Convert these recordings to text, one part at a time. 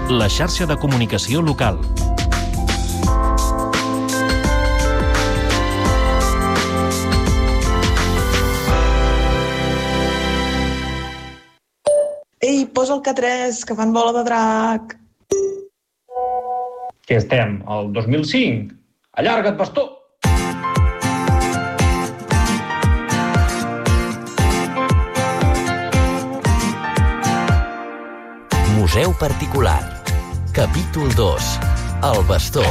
la xarxa de comunicació local. Ei, posa el K3, que fan bola de drac. Què estem? El 2005? Allarga't, bastó! Museu particular. Capítol 2. El bastó.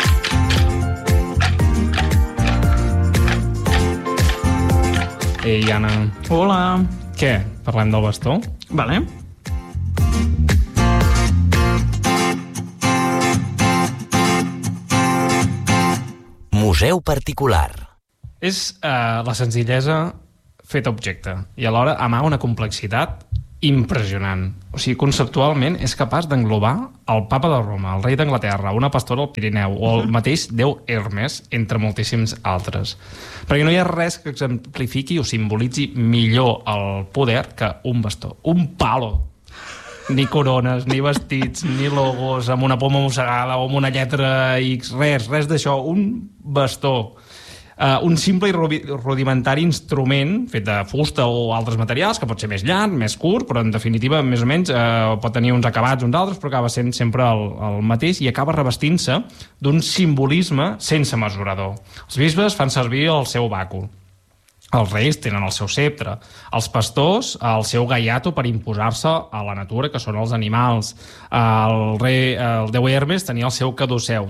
Ei, Anna. Hola. Què? Parlem del bastó? Vale. Museu particular. És la senzillesa feta objecte i alhora amaga una complexitat impressionant. O sigui, conceptualment és capaç d'englobar el papa de Roma, el rei d'Anglaterra, una pastora al Pirineu o el mateix déu Hermes, entre moltíssims altres. Perquè no hi ha res que exemplifiqui o simbolitzi millor el poder que un bastó. Un palo. Ni corones, ni vestits, ni logos amb una poma mossegada o amb una lletra X, res d'això. Un bastó. Un simple i rudimentari instrument fet de fusta o altres materials, que pot ser més llarg, més curt, però en definitiva més o menys pot tenir uns acabats, uns altres, però acaba sent sempre el mateix i acaba revestint-se d'un simbolisme sense mesurador. Els bisbes fan servir el seu bàcul. Els reis tenen el seu ceptre, els pastors el seu gaiato per imposar-se a la natura, que són els animals. El déu Hermes tenia el seu caduceu.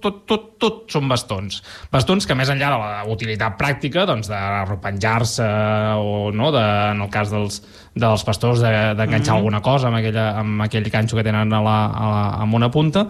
Tot són bastons. Bastons que, més enllà de la utilitat pràctica, doncs, de repenjar-se o no, en el cas dels pastors d'enganxar alguna cosa amb aquell ganxo que tenen amb una punta,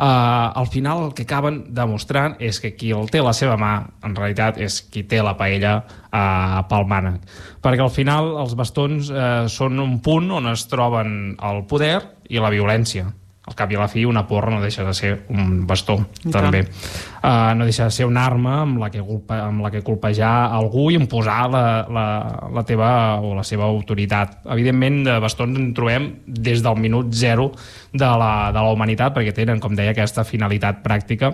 al final el que acaben demostrant és que qui el té a la seva mà, en realitat, és qui té la paella pel mànec. Perquè al final els bastons són un punt on es troben el poder i la violència. Al cap i a la fi, una porra no deixa de ser un bastó, també. No deixa de ser una arma amb la que colpejar algú i imposar la teva o la seva autoritat. Evidentment, de bastons en trobem des del minut zero de la humanitat, perquè tenen, com deia, aquesta finalitat pràctica,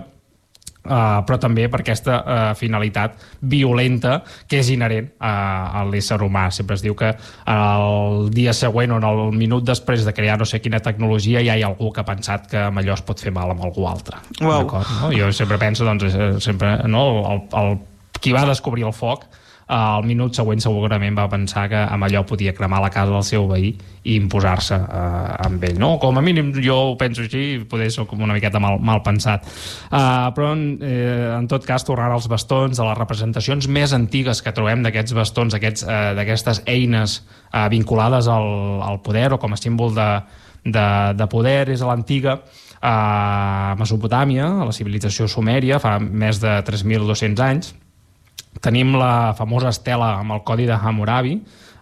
però també per aquesta finalitat violenta que és inherent a l'ésser humà. Sempre es diu que el dia següent o el minut després de crear no sé quina tecnologia ja hi ha algú que ha pensat que amb allò es pot fer mal amb algú altre. Wow. No? Jo sempre penso, doncs, qui va descobrir el foc al minut següent segurament va pensar que amb allò podia cremar la casa del seu veí i imposar-se amb ell, no? Com a mínim jo ho penso així, poder ser com una miqueta mal pensat. Però en tot cas, tornant als bastons, a les representacions més antigues que trobem d'aquests bastons, d'aquestes eines vinculades al poder o com a símbol de poder, és a l'antiga Mesopotàmia, a la civilització sumèria, fa més de 3.200 anys. Tenim la famosa estela amb el codi de Hammurabi,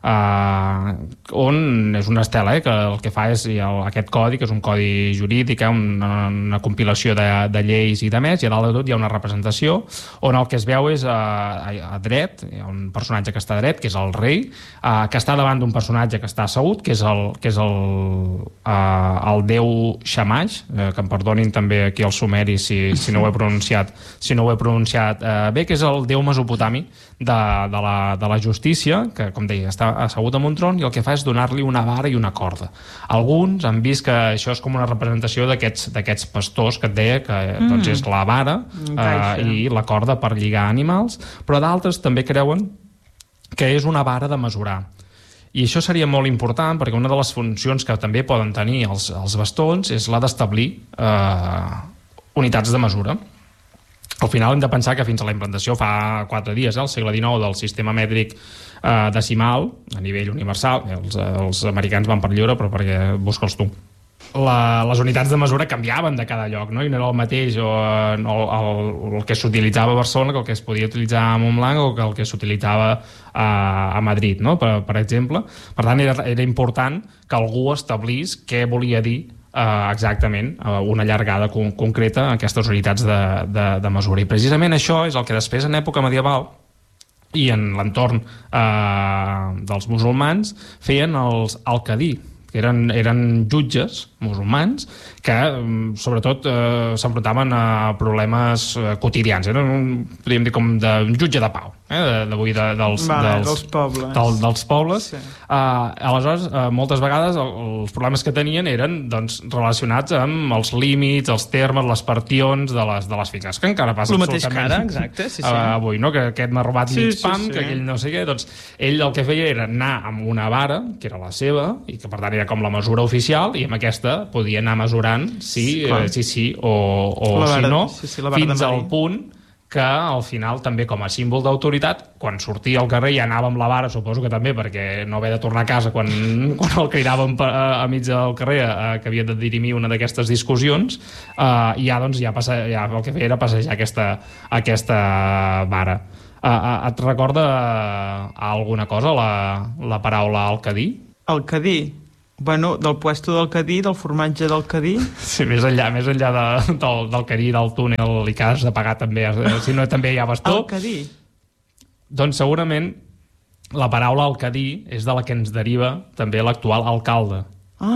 on és una estela que el que fa és aquest codi, que és un codi jurídic, una compilació de lleis i de més, i a dalt de tot hi ha una representació on el que es veu és a dret, hi ha un personatge que està dret, que és el rei, que està davant d'un personatge que està assegut, que és el déu Shamash, que em perdonin també aquí els sumeris si no ho he pronunciat bé, que és el déu mesopotami de la justícia, que, com deia, està assegut en un tron i el que fa és donar-li una vara i una corda. Alguns han vist que això és com una representació d'aquests pastors que et deia que doncs és la vara i la corda per lligar animals, però d'altres també creuen que és una vara de mesurar. I això seria molt important perquè una de les funcions que també poden tenir els bastons és la d'establir unitats de mesura. Al final hem de pensar que fins a la implantació fa 4 dies, al segle XIX, del sistema mètric decimal a nivell universal, els americans van per lliure però perquè busca'ls tu. Les unitats de mesura canviaven de cada lloc, no? I no era el mateix el que s'utilitzava a Barcelona que el que es podia utilitzar a Montblanc o que el que s'utilitzava a Madrid, no? Per exemple. Per tant, era important que algú establís què volia dir exactament una llargada concreta en aquestes unitats de mesura. I precisament això és el que després, en època medieval i en l'entorn dels musulmans, feien els alcadí, que eren jutges musulmans que, sobretot, s'enfrontaven a problemes quotidians. Eren, podríem dir, com d'un jutge de pau, dels pobles. Sí. Aleshores, moltes vegades els problemes que tenien eren doncs, relacionats amb els límits, els termes, les partions de les finques, que encara passa absolutament exacte, avui, no? Que aquest m'ha robat mig pam, que aquell no sé què. Doncs ell el que feia era anar amb una vara, que era la seva, i que per tant era com la mesura oficial, i amb aquesta podia anar mesurant sí o si no, fins al punt que al final també com a símbol d'autoritat, quan sortia al carrer ja anava amb la vara, suposo que també perquè no haver de tornar a casa quan el cridàvem a mig del carrer que havia de dirimir una d'aquestes discussions, i ja el que feia era passejar aquesta vara. Et recorda alguna cosa la paraula alcadí? Alcadí? Bueno, del puesto del Cadí, del formatge del Cadí. Sí, més enllà del Cadí, del túnel, i que has de pagar també, si no també hi ha bastó. El Cadí? Doncs segurament la paraula alcadí és de la que ens deriva també l'actual alcalde.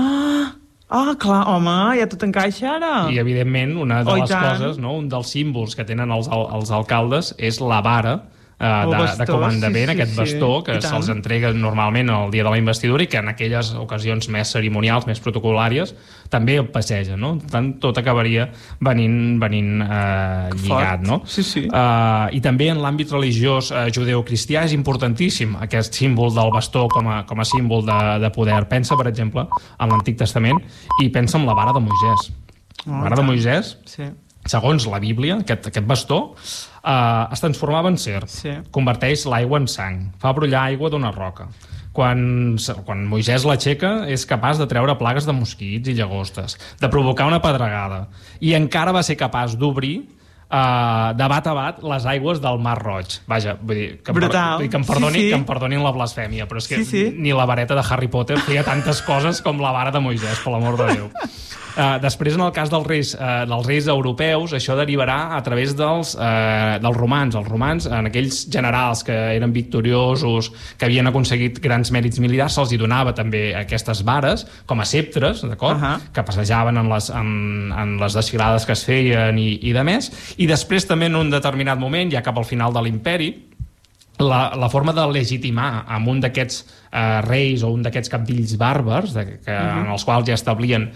Clar, home, ja tot encaixa ara. I evidentment una de les coses, no? Un dels símbols que tenen els alcaldes és la vara de comandament, aquest bastó que se'ls entrega normalment el dia de la investidura i que en aquelles ocasions més cerimonials, més protocolàries, també el passeja, no? Per tant, tot acabaria venint lligat, no? Sí. I també en l'àmbit religiós judeocristià és importantíssim aquest símbol del bastó com a símbol de poder. Pensa, per exemple, en l'Antic Testament i pensa en la vara de Moisès. La vara de Moisès, segons la Bíblia, aquest bastó es transformava en serp, converteix l'aigua en sang, fa brollar aigua d'una roca. Quan Moisès l'aixeca és capaç de treure plagues de mosquits i llagostes, de provocar una pedregada, i encara va ser capaç d'obrir de bat a bat les aigües del Mar Roig. Vaja, vull dir, que em perdonin la blasfèmia, però és que ni la vareta de Harry Potter feia tantes coses com la vara de Moisès, per l'amor de Déu. Després, en el cas dels reis europeus, això derivarà a través dels romans. Els romans, en aquells generals que eren victoriosos, que havien aconseguit grans mèrits militars, se'ls hi donava també aquestes vares, com a ceptres, d'acord? Que passejaven en les desfilades que es feien i de més. I després també en un determinat moment, ja cap al final de l'imperi, la forma de legitimar amb un d'aquests reis o un d'aquests cabdills bàrbars en els quals ja establien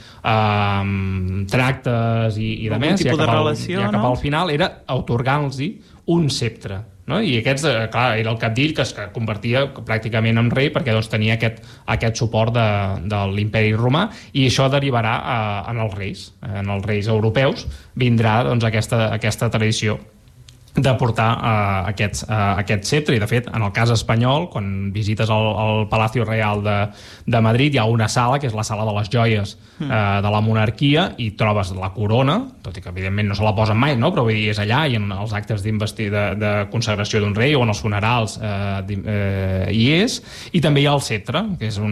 tractes i de més, ja cap al final era atorgant-los un ceptre, no? I aquests, clar, era el cabdill que es convertia pràcticament en rei perquè doncs, tenia aquest suport de l'imperi romà, i això derivarà en els reis europeus vindrà doncs, aquesta tradició de portar aquest ceptre. I de fet, en el cas espanyol, quan visites el Palacio Real de Madrid, hi ha una sala que és la sala de les joies de la monarquia, i trobes la corona, tot i que evidentment no se la posen mai, no? Però vull dir, és allà, i en els actes de consagració d'un rei o en els funerals hi és, i també hi ha el ceptre, que és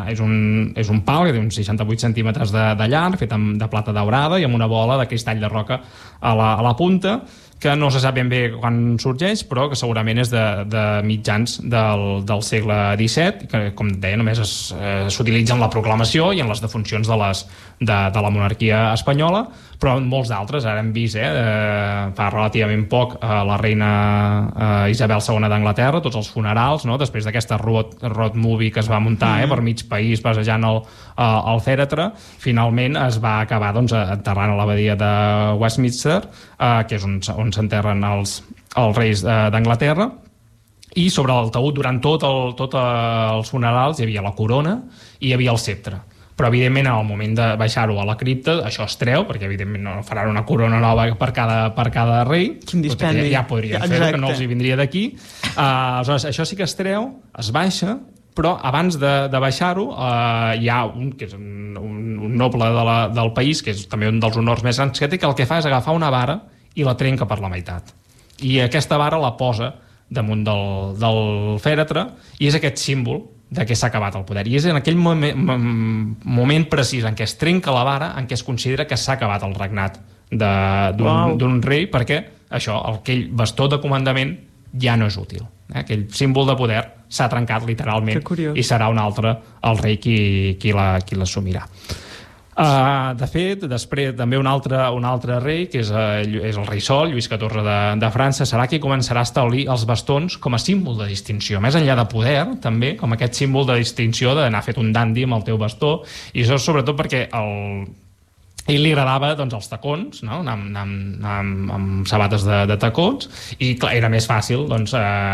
un pal que té uns 68 centímetres de llarg, fet de plata daurada i amb una bola de cristall de roca a la punta, que no se sap ben bé quan sorgeix, però que segurament és de mitjans del segle XVII, que, com deia, només s'utilitza en la proclamació i en les defuncions de la monarquia espanyola, però en molts d'altres. Ara hem vist, fa relativament poc, la reina Isabel II d'Anglaterra, tots els funerals, no? Després d'aquesta road movie que es va muntar per mig país passejant el fèretre, finalment es va acabar enterrant a l'abadia de Westminster, que és on s'enterren els reis d'Anglaterra, i sobre el taüt durant tots els funerals hi havia la corona i hi havia el ceptre. Però evidentment en el moment de baixar-ho a la cripta això es treu, perquè evidentment no faran una corona nova per cada rei. Quin dispendi. Ja podrien fer-ho, que no els hi vindria d'aquí. Aleshores, això sí que es treu, es baixa, però abans de baixar-ho hi ha que és un noble del país, que és també un dels honors més grans que té, que el que fa és agafar una vara i la trenca per la meitat. I aquesta vara la posa damunt del fèretre, i és aquest símbol de què s'ha acabat el poder. I és en aquell moment precís en què es trenca la vara, en què es considera que s'ha acabat el regnat d'un rei, perquè això, aquell bastó de comandament ja no és útil. Aquell símbol de poder s'ha trencat literalment i serà un altre el rei qui l'assumirà. De fet, després també un altre rei, que és el rei Sol, Lluís XIV de França, serà qui començarà a establir els bastons com a símbol de distinció, més enllà de poder, també, com aquest símbol de distinció d'anar fet un dandi amb el teu bastó, i això sobretot perquè ell li agradava doncs, els tacons, no? anar amb sabates de tacons, i clar, era més fàcil doncs,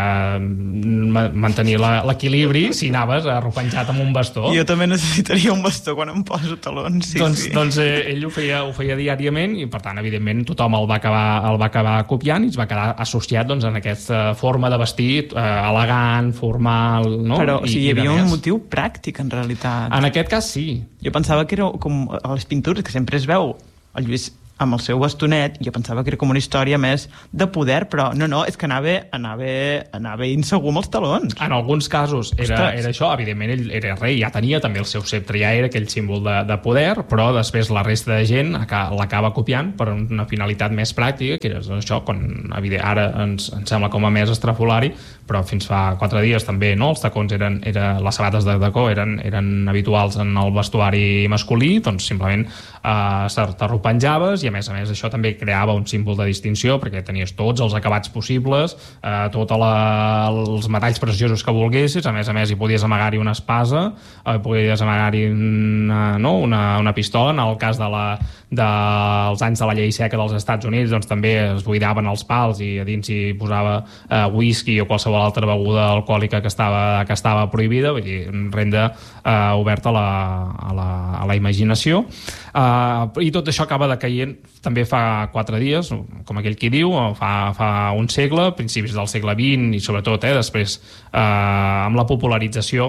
mantenir l'equilibri si anaves arropenjat amb un bastó. Jo també necessitaria un bastó quan em poso talons. Doncs ell ho feia diàriament, i per tant, evidentment, tothom el va acabar copiant i es va quedar associat doncs, en aquesta forma de vestit elegant, formal... No? Però hi havia un motiu pràctic, en realitat. En aquest cas, sí. Jo pensava que era com a les pintures, que sempre es veu el Lluís amb el seu bastonet, jo pensava que era com una història més de poder, però no, és que anava insegur amb els talons. En alguns casos era això, evidentment ell era rei, ja tenia també el seu sceptre, ja era aquell símbol de poder, però després la resta de gent l'acaba copiant per una finalitat més pràctica, que era això, quan ara ens sembla com a més estrafolari, però fins fa 4 dies també, no? Els tacons les sabates de tacó eren habituals en el vestuari masculí, doncs simplement t'arropenjaves, i a més això també creava un símbol de distinció, perquè tenies tots els acabats possibles, tots els metalls preciosos que volguessis, a més hi podies amagar-hi una espasa, podies amagar-hi una pistola. En el cas dels anys de la llei seca dels Estats Units, doncs també es buidaven els pals i a dins hi posava whisky o qualsevol altra beguda alcohòlica que estava prohibida, vull dir, renda oberta a la imaginació. I tot això acaba decaient també fa 4 dies, com aquell qui diu, fa un segle, principis del segle XX, i sobretot després amb la popularització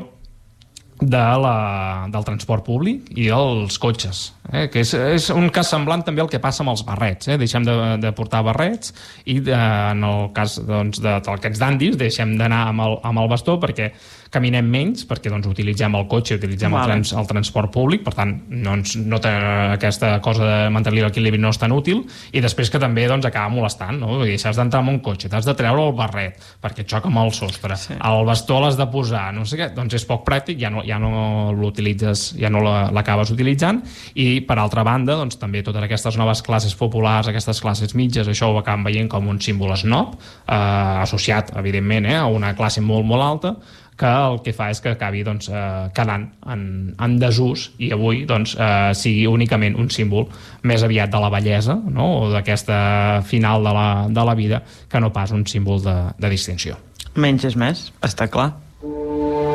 del transport públic i dels cotxes, que és un cas semblant també al que passa amb els barrets. Deixem de portar barrets i en el cas d'aquests dandis deixem d'anar amb el bastó perquè caminem menys, perquè utilitzem el cotxe, utilitzem el transport públic, per tant no té aquesta cosa de mantenir l'equilibri, no és tan útil, i després que també acaba molestant, no? Vull dir, si has d'entrar en un cotxe, t'has de treure el barret perquè et xoca amb el sostre, el bastó l'has de posar, no sé què, doncs és poc pràctic, ja no l'utilitzes, ja no l'acabes utilitzant. I per altra banda, també totes aquestes noves classes populars, aquestes classes mitges, això ho acabem veient com un símbol snob, associat evidentment a una classe molt molt alta, que el que fa és que acabi quedant en desús, i avui sigui únicament un símbol més aviat de la bellesa, no? O d'aquesta final de la vida, que no pas un símbol de distinció. Menys és més, està clar.